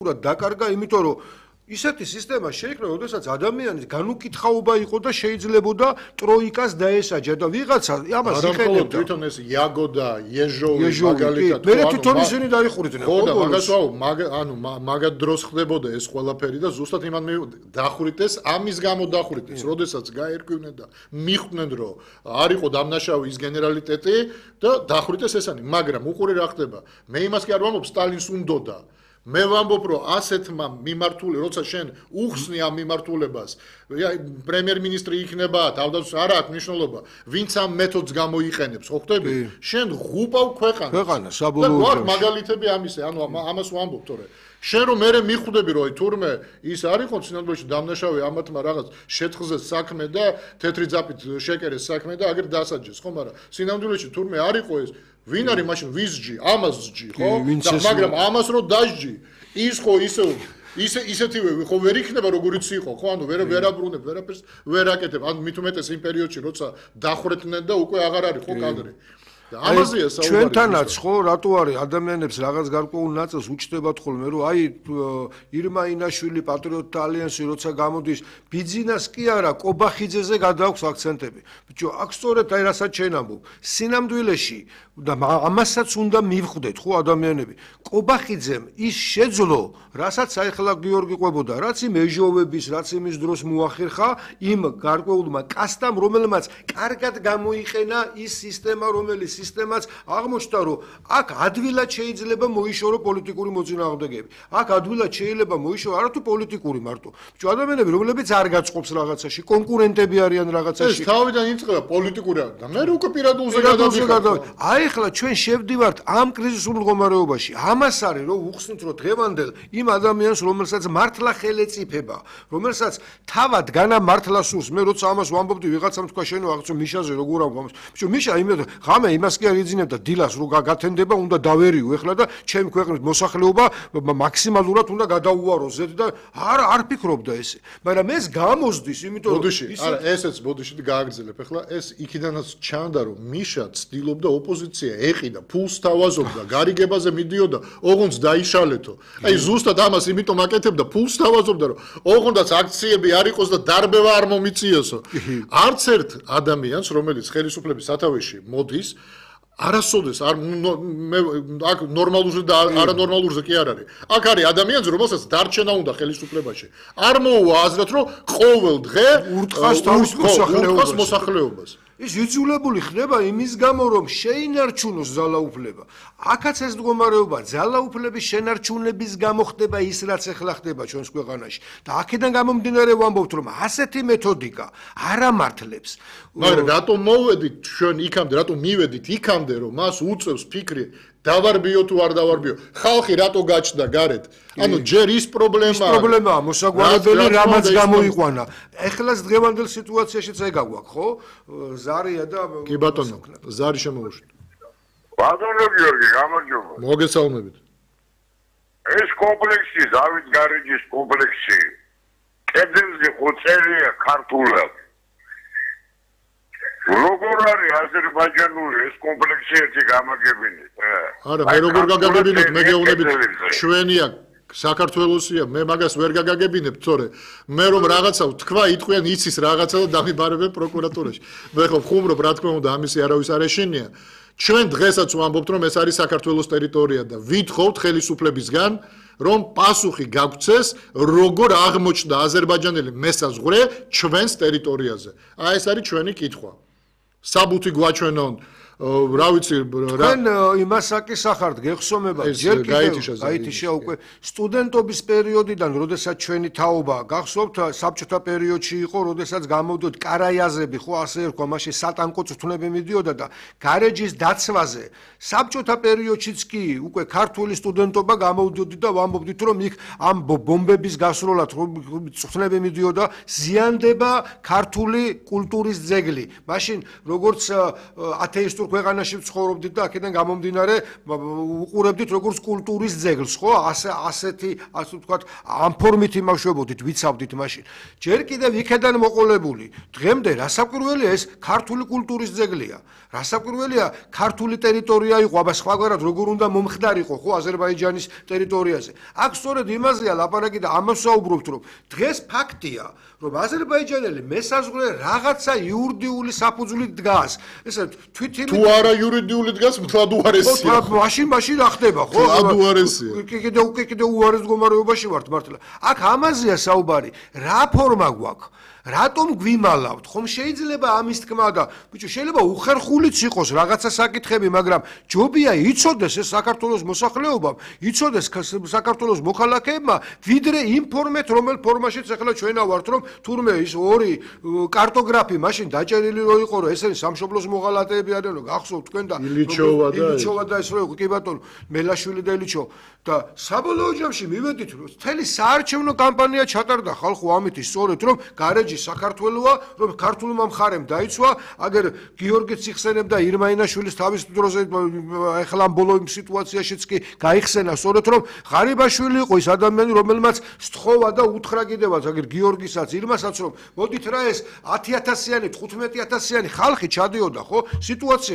დაკარგა, იმიტომ რომ ისეთი სისტემა შეიქმნა, როდესაც ადამიანის განუკითხაობა იყო და შეიძლებოდა ტროიკას დაესაჯა და ვიღაცა ამას იხენებდა. თვითონ ეს იაგო და იეჟოვი მაგალითად. მე თვითონ ისინი დაიხურიდნენ. ხო და მაგასვაო, ანუ მაგად დროს ხდებოდა ეს ყველაფერი და ზუსტად იმან დახურიტეს, ამის გამო დახურიტეს, როდესაც გაერკვინენ და მიხვდნენ, რომ არ იყო დამნაშავე ის გენერალიტეტი და დახურიტეს ესენი, მაგრამ უყურე რა ხდება. მე იმას კი არ ვამბობ, სტალინს უნდოდა. მე ვამბობ, რომ ასეთმა მიმართული, როცა შენ უხსნი ამ მიმართულებას, პრემიერ-მინისტრი იქნება, თავდაცვის არ აქვს მნიშვნელობა, ვინც ამ მეთოდს გამოიყენებს, ხო ხდები? შენ ღუპავ ქვეყანას. საბოლოო და მაგალითები ამისე, ანუ ამას ვამბობ, თორე შენ რომ მე მიხვდები, რომ თურმე ის არ იყო სინამდვილეში დამნაშავე ამათმა რაღაც შეთხზეს საქმე და თეთრი ძაფით შეკერეს საქმე და აგერ დასაჯეს, ხო, მაგრამ სინამდვილეში თურმე არ იყო ეს ვინ არის მაშინ ვიზჯი, ამასჯი, ხო? მაგრამ ამას რო დასჯი, ის ხო ისეთივე ხო ვერ იქნება როგორიც იყო, ხო? ანუ ვერ აბრუნებ, ვერაფერს ვერ აკეთებ. ანუ მით უმეტეს იმ პერიოდში, როცა დახვრეტდნენ და უკვე აღარ არის ხო კადრი. ამაზეა საუბარი. ჩვენთანაც ხო რატო არის ადამიანებს რაღაც გარკვეულ ნაწილს უჩნდებათ ხოლმე, რომ აი ირმა ინაშვილი პატრიოტთა ალიანსი როცა გამოდის, ბიძინას კი არა, კობახიძეზე გადააქვს აქცენტები. ბიჭო, აქ სწორედ აი რასაც შენ ამბობ, სინამდვილეში და ამასაც უნდა მივხვდეთ ხო ადამიანები. კობახიძემ ის შეძლო, რასაც აიხლა გიორგი ყვებოდა, რაც იმ ეჟოვების, რაც იმის დროს მოახერხა იმ გარკვეულმა კასტამ, რომელმაც კარგად გამოიყენა ის სისტემა, რომელიც სისტემაც აღმოჩნდა, რომ აქ ადვილად შეიძლება მოიშორო პოლიტიკური მოწინააღმდეგეები. აქ ადვილად შეიძლება მოიშორო არა თუ პოლიტიკური მარტო. ბიჭო, ადამიანები, რომლებიც არ გაწყობს რაღაცაში, კონკურენტები არიან რაღაცაში. ეს თავიდან იწყება პოლიტიკური და მე უკვე პირადულზე გადავიხარ. აი ხლა ჩვენ შევდივართ ამ კრიზისულ მდგომარეობაში. ამას არის რომ უხსნით, რომ დღევანდელ იმ ადამიანს, რომელსაც მართლა ხელეწიფება, რომელსაც თავად განა მართლა სურს. მე როცა ამას ვამბობდი, ვიღაცამ თქვა შენ რაღაცა მიშაზე როგორ ამბობს. ბიჭო, მიშა ღამე იმას კი არ იძინებდა დილას რო გათენდება, უნდა დავერიო ეხლა და ჩემი ქვეყნის მოსახლეობა მაქსიმალურად უნდა გადაუვაროს ზედ და არ ფიქრობდა ესე. მაგრამ ეს გამოსდის, იმიტომ რომ არა, ესეც ბოდიში გააგრძელებ. ეხლა ეს იქიდანაც ჩანდა, რომ მიშა ცდილობდა ოპოზიცია ეყიდა, ფულს თავაზობდა, გარიგებაზე მიდიოდა, ოღონდ დაიშალეთო. აი ზუსტად ამას იმიტომ აკეთებდა, ფულს თავაზობდა, რომ ოღონდაც აქციები არ იყოს და დარბევა არ მომიწიოსო. არც ერთ ადამიანს, რომელიც ხელისუფლების სათავეში მოდის, არასოდეს არ მე აქ ნორმალურზე და არანორმალურზე კი არ არის. აქ არის ადამიანს, რომელსაც დარჩენა უნდა ხელისუფლებაში. არ მოუვა აზრად, რომ ყოველ დღე ურტყას თავის მოსახლეობას. ის იძულებული ხდება იმის გამო, რომ შეინარჩუნოს ძალაუფლება. აქაც ეს მდგომარეობა ძალაუფლების შენარჩუნების გამო ხდება ის, რაც ახლა ხდება ჩვენს ქვეყანაში. და აქედან გამომდინარე ვამბობთ, რომ ასეთი მეთოდიკა არ ამართლებს. მაგრამ რატომ მოვედით ჩვენ იქამდე, რატომ მივედით იქამდე, რომ მას უწევს ფიქრი დავარბიო თუ არ დავარბიო. ხალხი რატო გაჩნდა გარეთ? ანუ ჯერ ის პრობლემაა, მოსაგვარებელი რამაც გამოიყვანა. ეხლას დღევანდელ სიტუაციაშიც ეგ აგვაქვს, ხო? ზარია და კი ბატონო, ზარი შემოუშვით. ბატონო გიორგი, გამარჯობა. მოგესალმებით. ეს კომპლექსი, დავით გარეჯის კომპლექსი, კედელზე ხოწერია ქართულად. როგორ არის აზერბაიჯანული ეს კომპლექსი ერთი გამაგებინეთ? არა, მე როგორ გაგაგებინოთ, მე გეუბნებით, ჩვენია საქართველოსია, მე მაგას ვერ გაგაგებინებ, თორე მე რომ რაღაცა თქვა, იტყვიან იცის რაღაცა და დამიბარებენ პროკურატურაში. მე ხო ხუმრობ, რა თქმა უნდა, ამისი არავის არ ეშინია. ჩვენ დღესაც ვამბობთ, რომ ეს არის საქართველოს ტერიტორია და ვითხოვთ ხელისუფლებისგან, რომ პასუხი გაგვცეს, როგორ აღმოჩნდა აზერბაიჯანელი მესაზღვრე ჩვენს ტერიტორიაზე. აი ეს არის ჩვენი კითხვა. საბუთი გვაჩვენონ, რა ვიცი, თქვენ იმასაკი სახართ გეხსომება, ჯერ კიდევ გაითიშა უკვე სტუდენტობის პერიოდიდან, როდესაც ჩვენი თაობა გახსოვთ, საბჭოთა პერიოდში იყო, როდესაც გამოდიოდა კარაიაზები, ხო ასე ერქვა, მაშინ სატანკო წვრთნები მიდიოდა და გარეჯის დაცვაზე საბჭოთა პერიოდშიც კი უკვე ქართული სტუდენტობა გამოდიოდა და ვამბობდით, რომ იქ ამ ბომბების გასროლად წვრთნები მიდიოდა, ზიანდება ქართული კულტურის ძეგლი. მაშინ როგორც ათეისტურ ქვეყანაში ცხოვრობდით და აქედან გამომდინარე უყურებდით როგორც კულტურის ძეგლს, ხო? ასეთი, ასე ვთქვათ, ამ ფორმით იმავშვებოდით, ვიცავდით მაშინ. ჯერ კიდევ იქედან მოყოლებული. დღემდე რასაკვირველია ეს ქართული კულტურის ძეგლია. რასაკვირველია ქართული ტერიტორია იყო, აბა სხვაგვარად როგორ უნდა მომხდარიყო, ხო, აზერბაიჯანის ტერიტორიაზე. აქ სწორედ იმაზეა ლაპარაკი და ამას ვსაუბრობთ, რომ დღეს ფაქტია, რომ აზერბაიჯანელი მესაზღვრე რაღაცა იურიდიული საფუძვლით დგას. ესე თვითონ თუ არა იურიდიული დგას, მთლად უარესია. მაშინ რა ხდება, ხო? მთლად უარესია. კიდევ უარეს მდგომარეობაში ვართ მართლა. აქ ამაზეა საუბარი, რა ფორმა გვაქვს? რატომ გვიმალავთ? ხომ შეიძლება ამის თქმა და ბიჭო, შეიძლება უხერხულიც იყოს რაღაცა საკითხები, მაგრამ ჯობია იცოდეს ეს საქართველოს მოსახლეობამ, იცოდეს საქართველოს მოქალაქეებმა, ვიდრე იმ ფორმით, რომელ ფორმაშიც ახლა ჩვენა ვართ, რომ თურმე ის ორი კარტოგრაფი მაშინ დაჭერილი რო იყო, რომ ესენი სამშობლოს მოღალატეები არიან, გახსოვთ თქვენ და ილიჩოვა და ეს რო კი ბატონო, მელაშვილი და ილიჩო და საბოლოო ჯამში მივედით, რომ მთელი საარჩევნო კამპანია ჩატარდა ხალხო ამით, სწორედ რომ გარეჯი საქართველოა, რომ ქართულმა მხარემ დაიცვა, აგერ გიორგი ციხსენებდა ირმაინაშვილის თავის დროზე ახლა ამ ბოლო სიტუაციაშიც კი გაიხსენა, სწორედ რომ ღარიბაშვილი იყო ის ადამიანი, რომელმაც სთხოვა და უთხრა კიდევაც, აგერ გიორგისაც, ირმასაც, რომ მოდით რა ეს 10,000-იანი, 15,000-იანი ხალხი ჩადიოდა, ხო? სიტუაცია